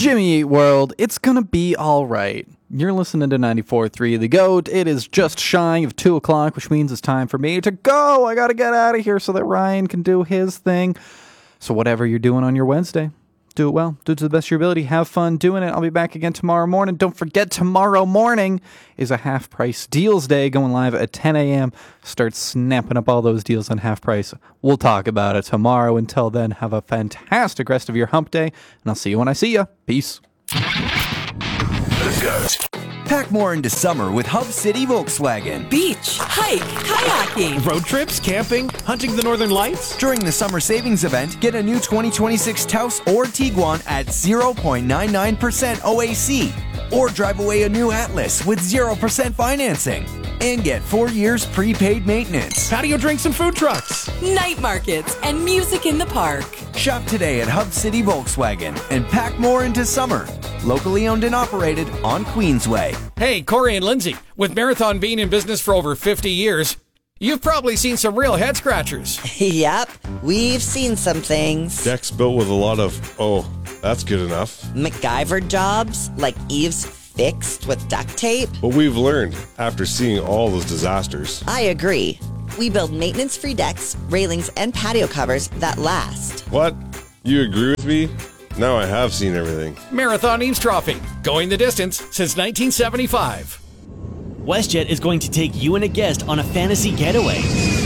Jimmy Eat World, it's gonna be alright. You're listening to 94.3 The Goat. It is just shy of 2 o'clock, which means it's time for me to go. I gotta get out of here so that Ryan can do his thing. So whatever you're doing on your Wednesday, do it well. Do it to the best of your ability. Have fun doing it. I'll be back again tomorrow morning. Don't forget, tomorrow morning is a Half Price Deals Day going live at 10 a.m. Start snapping up all those deals on Half Price. We'll talk about it tomorrow. Until then, have a fantastic rest of your hump day, and I'll see you when I see you. Peace. The Goat. Pack more into summer with Hub City Volkswagen. Beach, hike, kayaking. Road trips, camping, hunting the northern lights. During the summer savings event, get a new 2026 Taos or Tiguan at 0.99% OAC. Or drive away a new Atlas with 0% financing. And get 4 years prepaid maintenance. Patio drinks and food trucks. Night markets and music in the park. Shop today at Hub City Volkswagen and pack more into summer. Locally owned and operated on Queensway. Hey, Corey and Lindsay. With Marathon being in business for over 50 years, you've probably seen some real head scratchers. Yep, we've seen some things. Decks built with a lot of, oh, that's good enough. MacGyver jobs, like eaves fixed with duct tape. But we've learned after seeing all those disasters. I agree. We build maintenance-free decks, railings, and patio covers that last. What? You agree with me? Now I have seen everything. Marathon Eaves Trophy, going the distance since 1975. WestJet is going to take you and a guest on a fantasy getaway.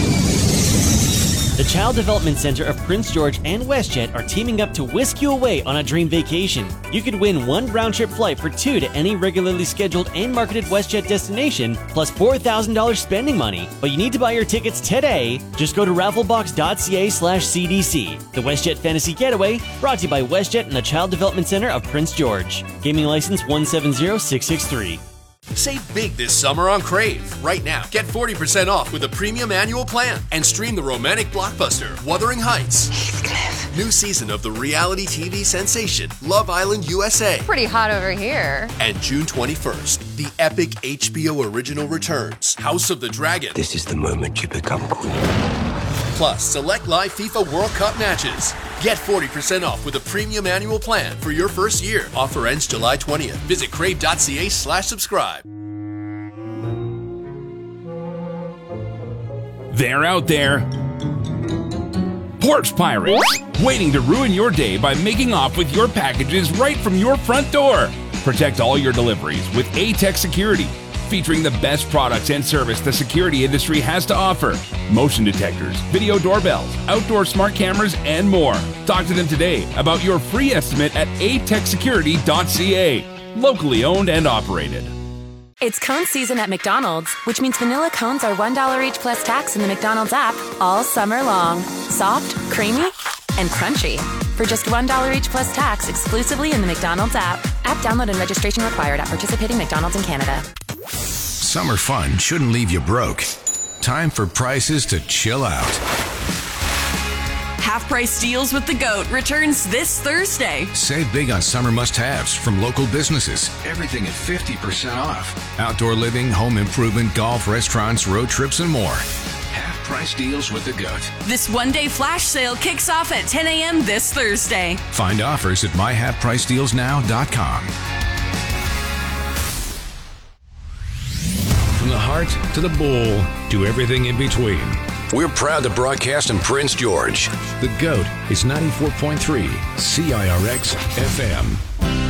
The Child Development Center of Prince George and WestJet are teaming up to whisk you away on a dream vacation. You could win one round-trip flight for two to any regularly scheduled and marketed WestJet destination, plus $4,000 spending money. But you need to buy your tickets today. Just go to rafflebox.ca/CDC. The WestJet Fantasy Getaway, brought to you by WestJet and the Child Development Center of Prince George. Gaming license 170663. Save big this summer on Crave. Right now, get 40% off with a premium annual plan and stream the romantic blockbuster Wuthering Heights. Heathcliff. New season of the reality TV sensation Love Island USA. Pretty hot over here. And June 21st, the epic HBO original returns, House of the Dragon. This is the moment you become queen. Plus, select live FIFA World Cup matches. Get 40% off with a premium annual plan for your first year. Offer ends July 20th. Visit crave.ca/subscribe. They're out there. Porch Pirates, waiting to ruin your day by making off with your packages right from your front door. Protect all your deliveries with A-Tech Security, featuring the best products and service the security industry has to offer. Motion detectors, video doorbells, outdoor smart cameras, and more. Talk to them today about your free estimate at atechsecurity.ca. Locally owned and operated. It's cone season at McDonald's, which means vanilla cones are $1 each plus tax in the McDonald's app all summer long. Soft, creamy, and crunchy. For just $1 each plus tax exclusively in the McDonald's app. App download and registration required at participating McDonald's in Canada. Summer fun shouldn't leave you broke. Time for prices to chill out. Half Price Deals with the Goat returns this Thursday. Save big on summer must-haves from local businesses. Everything at 50% off. Outdoor living, home improvement, golf, restaurants, road trips, and more. Half Price Deals with the Goat. This one-day flash sale kicks off at 10 a.m. this Thursday. Find offers at myhalfpricedealsnow.com. From the heart to the bull to everything in between. We're proud to broadcast in Prince George. The GOAT is 94.3 CIRX FM.